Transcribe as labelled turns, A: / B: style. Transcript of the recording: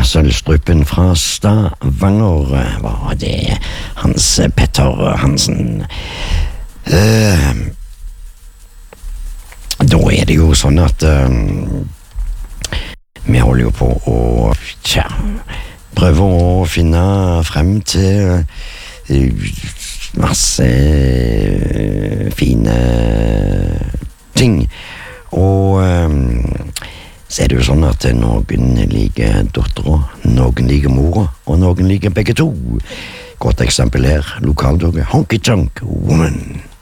A: Sølvstrupen fra Stavanger var det, Hans Petter Hansen. Da er det jo sånn at vi holder jo på å prøve å finne frem til masse fine ting, og så er det jo sånn at noen liker dattera, noen liker mora, og noen liker begge to. Godt eksempel her, lokaltoget Honky Tonk Woman.